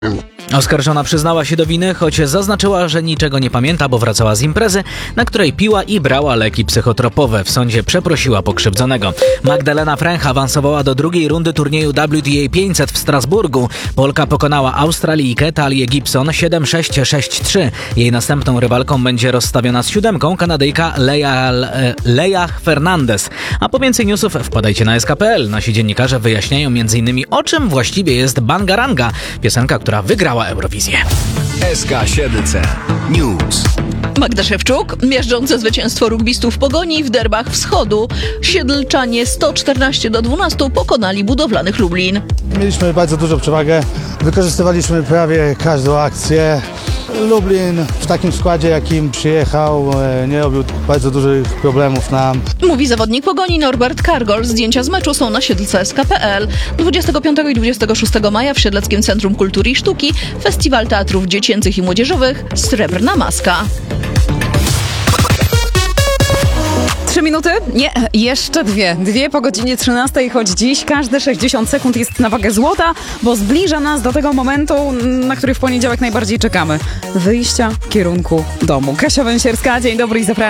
Oskarżona przyznała się do winy, choć zaznaczyła, że niczego nie pamięta, bo wracała z imprezy, na której piła i brała leki psychotropowe. W sądzie przeprosiła pokrzywdzonego. Magdalena Fręch awansowała do drugiej rundy turnieju WTA 500 w Strasburgu. Polka pokonała Australijkę Talię Gibson 7-6, 6-3. Jej następną rywalką będzie rozstawiona z siódemką Kanadyjka Leia Fernandez. A po więcej newsów wpadajcie na SK.pl. Nasi dziennikarze wyjaśniają m.in. o czym właściwie jest Bangaranga, piosenka, która wygrała Eurowizję. SK7 News. Magda Szewczuk, miażdżące zwycięstwo rugbystów Pogoni w derbach Wschodu. Siedlczanie 114-12 pokonali budowlanych Lublin. Mieliśmy bardzo dużą przewagę, wykorzystywaliśmy prawie każdą akcję. Lublin w takim składzie, jakim przyjechał, nie robił bardzo dużych problemów nam. Mówi zawodnik Pogoni Norbert Kargol. Zdjęcia z meczu są na siedlce SK.pl. 25 i 26 maja w Siedleckim Centrum Kultury i Sztuki Festiwal Teatrów Dziecięcych i Młodzieżowych Srebrna Maska. 3 minuty? Nie, jeszcze dwie. Dwie po godzinie 13, choć dziś każde 60 sekund jest na wagę złota, bo zbliża nas do tego momentu, na który w poniedziałek najbardziej czekamy. Wyjścia w kierunku domu. Kasia Węsierska, dzień dobry i zapraszam.